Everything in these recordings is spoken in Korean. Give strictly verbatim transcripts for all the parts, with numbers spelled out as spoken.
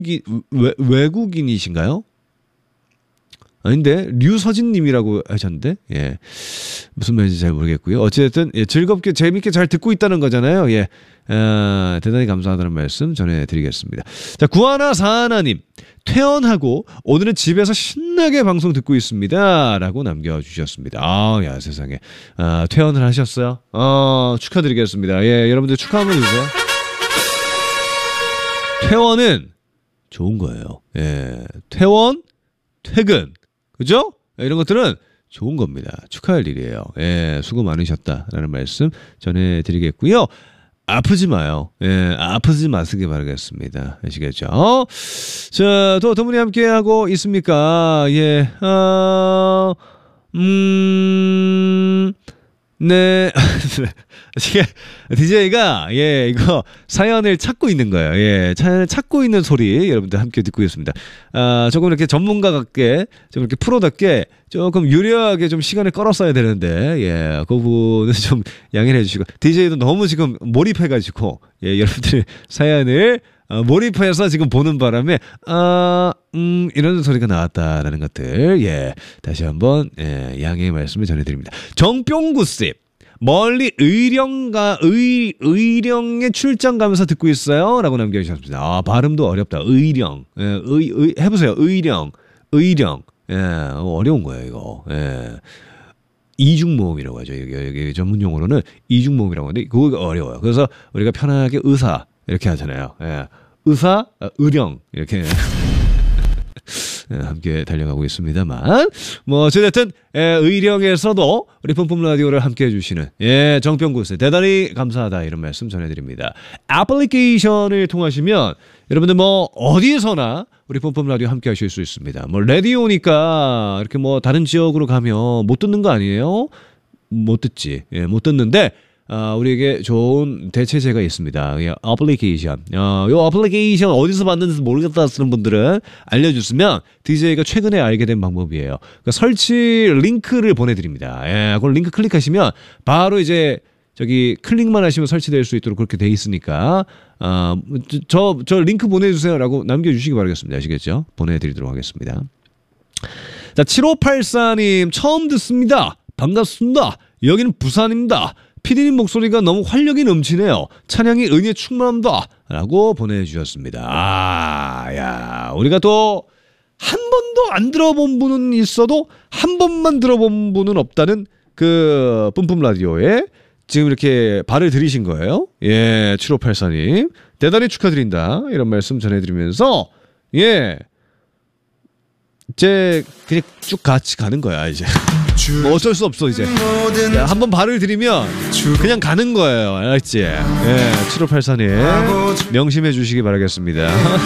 외, 외국인이신가요? 아닌데 류서진님이라고 하셨는데 예 무슨 말인지 잘 모르겠고요. 어쨌든 예, 즐겁게 재밌게 잘 듣고 있다는 거잖아요. 예 아, 대단히 감사하다는 말씀 전해드리겠습니다. 자 구하나 사하나님 퇴원하고 오늘은 집에서 신나게 방송 듣고 있습니다라고 남겨주셨습니다. 아야 세상에 아, 퇴원을 하셨어요? 어, 축하드리겠습니다. 예 여러분들 축하 한번 해주세요. 퇴원은 좋은 거예요. 예 퇴원 퇴근 그죠? 이런 것들은 좋은 겁니다. 축하할 일이에요. 예, 수고 많으셨다라는 말씀 전해드리겠고요. 아프지 마요. 예, 아프지 마시기 바라겠습니다. 아시겠죠? 자, 또 어떤 분이 함께하고 있습니까? 예, 어, 음, 네. 디제이가, 예, 이거 사연을 찾고 있는 거예요. 예, 찾고 있는 소리 여러분들 함께 듣고 있습니다. 아, 조금 이렇게 전문가 같게, 좀 이렇게 프로답게 조금 유려하게 좀 시간을 끌었어야 되는데, 예, 그 부분은 좀 양해를 해주시고, 디제이도 너무 지금 몰입해가지고, 예, 여러분들 사연을 어, 몰입해서 지금 보는 바람에 아, 음, 이런 소리가 나왔다라는 것들 예 다시 한번 예, 양해의 말씀을 전해드립니다. 정뿅구씨 멀리 의령가 의 의령에 출장 가면서 듣고 있어요라고 남겨주셨습니다. 아 발음도 어렵다. 의령 예, 의, 의 해보세요. 의령 의령 예 어려운 거예요 이거. 예. 이중모음이라고 하죠. 여기, 여기 전문 용어로는 이중모음이라고 하는데 그거 어려워요. 그래서 우리가 편하게 의사 이렇게 하잖아요. 예. 의사, 의령 이렇게 함께 달려가고 있습니다만 뭐 어쨌든 예, 의령에서도 우리 뿜뿜 라디오를 함께 해주시는 예, 정병구씨 대단히 감사하다 이런 말씀 전해드립니다. 애플리케이션을 통하시면 여러분들 뭐 어디에서나 우리 뿜뿜 라디오 함께 하실 수 있습니다. 뭐 라디오니까 이렇게 뭐 다른 지역으로 가면 못 듣는 거 아니에요? 못 듣지. 예, 못 듣는데 어, 우리에게 좋은 대체제가 있습니다. 어플리케이션. 어, 이 어플리케이션 어디서 봤는지 모르겠다 쓰는 분들은 알려주시면 디제이가 최근에 알게 된 방법이에요. 그러니까 설치 링크를 보내드립니다. 예, 그걸 링크 클릭하시면 바로 이제 저기 클릭만 하시면 설치될 수 있도록 그렇게 돼 있으니까 어, 저, 저 링크 보내주세요라고 남겨주시기 바라겠습니다. 아시겠죠? 보내드리도록 하겠습니다. 자, 칠오팔사님 처음 듣습니다. 반갑습니다. 여기는 부산입니다. 피디님 목소리가 너무 활력이 넘치네요. 찬양이 은혜 충만합니다. 라고 보내주셨습니다. 아, 야, 우리가 또 한 번도 안 들어본 분은 있어도 한 번만 들어본 분은 없다는 그 뿜뿜 라디오에 지금 이렇게 발을 들이신 거예요. 예, 칠오팔사님 대단히 축하드린다. 이런 말씀 전해드리면서 예, 이제 그냥 쭉 같이 가는 거야 이제. 뭐 어쩔 수 없어 이제. 한번 발을 들이면 그냥 가는 거예요. 알았지? 예, 칠오팔사님 명심해 주시기 바라겠습니다.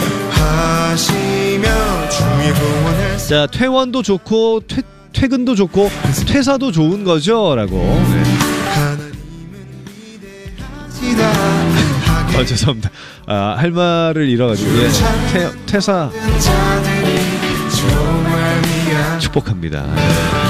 자, 퇴원도 좋고 퇴, 퇴근도 좋고 퇴사도 좋은 거죠? 라고. 네. 아, 죄송합니다. 아, 할 말을 잃어가지고. 예, 퇴, 퇴사 축복합니다. 네.